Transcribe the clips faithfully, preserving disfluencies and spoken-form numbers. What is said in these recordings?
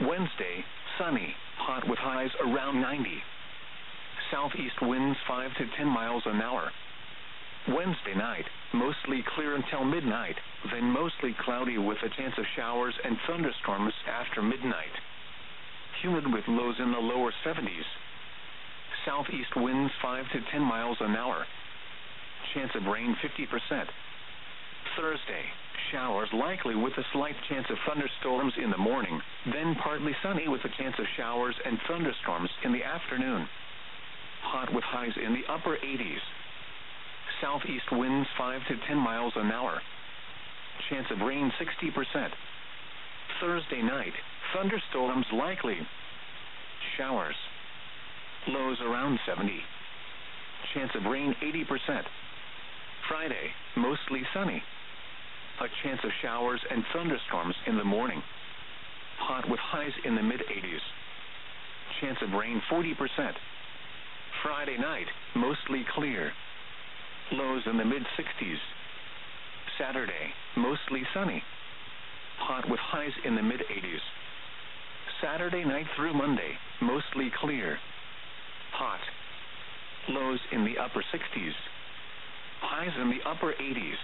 Wednesday, sunny, hot with highs around ninety. Southeast winds five to ten miles an hour. Wednesday night, mostly clear until midnight, then mostly cloudy with a chance of showers and thunderstorms after midnight. Humid with lows in the lower seventies. Southeast winds five to ten miles an hour. Chance of rain fifty percent. Thursday, showers likely with a slight chance of thunderstorms in the morning, then partly sunny with a chance of showers and thunderstorms in the afternoon. Hot with highs in the upper eighties. Southeast winds five to ten miles an hour. Chance of rain sixty percent. Thursday night, thunderstorms likely. Showers. Lows around seventy. Chance of rain eighty percent. Friday, mostly sunny. A chance of showers and thunderstorms in the morning. Hot with highs in the mid-eighties. Chance of rain forty percent. Friday night, mostly clear. Lows in the mid-sixties. Saturday, mostly sunny. Hot with highs in the mid-eighties. Saturday night through Monday, mostly clear. Hot. Lows in the upper sixties. Highs in the upper eighties.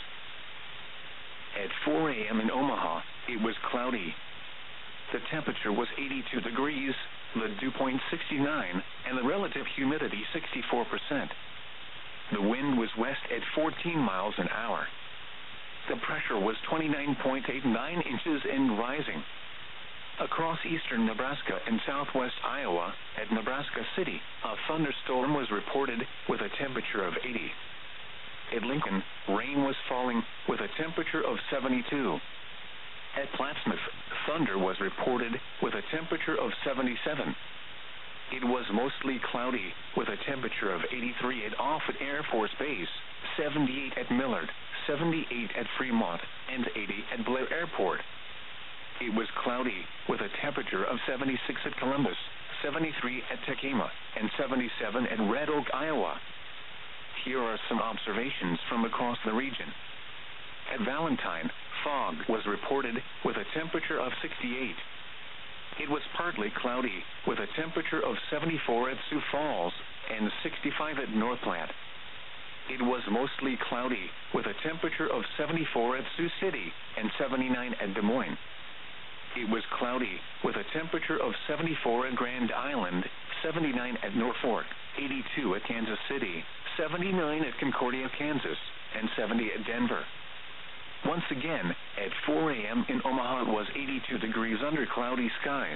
At four a.m. in Omaha, it was cloudy. The temperature was eighty-two degrees, the dew point sixty-nine, and the relative humidity sixty-four percent. The wind was west at fourteen miles an hour. The pressure was twenty-nine point eight nine inches and rising. Across eastern Nebraska and southwest Iowa, at Nebraska City, a thunderstorm was reported with a temperature of eighty. At Lincoln, rain was falling with a temperature of seventy-two. At Plattsmouth, thunder was reported with a temperature of seventy-seven. It was mostly cloudy with a temperature of eighty-three at Offutt Air Force Base, seventy-eight at Millard, seventy-eight at Fremont, and eighty at Blair Airport. It was cloudy with a temperature of seventy-six at Columbus, seventy-three at Tacoma, and seventy-seven at Red Oak, Iowa. Here are some observations from across the region. At Valentine, fog was reported with a temperature of sixty-eight. It was partly cloudy with a temperature of seventy-four at Sioux Falls and sixty-five at North Platte. It was mostly cloudy with a temperature of seventy-four at Sioux City and seventy-nine at Des Moines. It was cloudy with a temperature of seventy-four at Grand Island, seventy-nine at Norfolk, eighty-two at Kansas City, seventy-nine at Concordia, Kansas, and seventy at Denver. Once again, at four a.m. in Omaha it was eighty-two degrees under cloudy skies.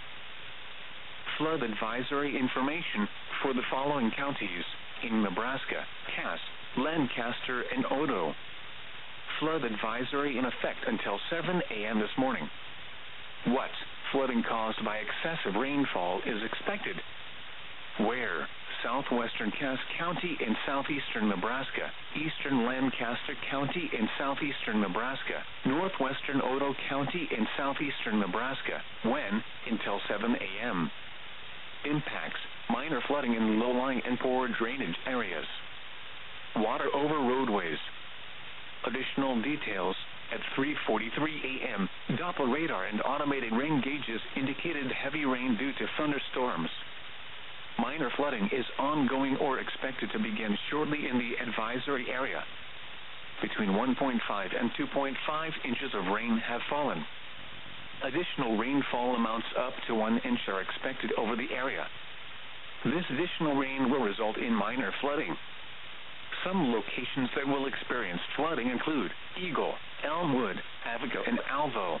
Flood advisory information for the following counties in Nebraska: Cass, Lancaster, and Odo. Flood advisory in effect until seven a.m. this morning. What flooding caused by excessive rainfall is expected? Where? Southwestern Cass County in southeastern Nebraska, eastern Lancaster County in southeastern Nebraska, northwestern Odo County in southeastern Nebraska. When? Until seven a.m. Impacts: minor flooding in low-lying and poor drainage areas. Water over roadways. Additional details: at three forty-three a.m., Doppler radar and automated rain gauges indicated heavy rain due to thunderstorms. Minor flooding is ongoing or expected to begin shortly in the advisory area. Between one point five and two point five inches of rain have fallen. Additional rainfall amounts up to one inch are expected over the area. This additional rain will result in minor flooding. Some locations that will experience flooding include Eagle, Elmwood, Avico, and Alvo.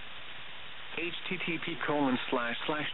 http colon slash slash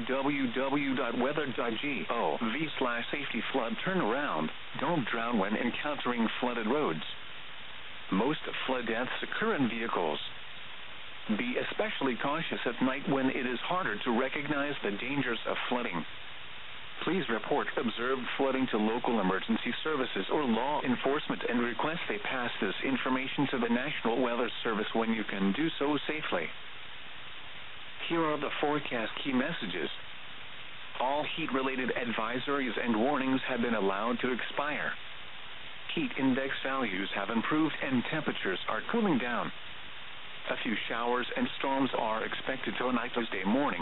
www.weather.gov slash safety flood turnaround. Don't drown when encountering flooded roads. Most flood deaths occur in vehicles. Be especially cautious at night when it is harder to recognize the dangers of flooding. Please report observed flooding to local emergency services or law enforcement and request they pass this information to the National Weather Service when you can do so safely. Here are the forecast key messages. All heat-related advisories and warnings have been allowed to expire. Heat index values have improved and temperatures are cooling down. A few showers and storms are expected tonight, Tuesday morning.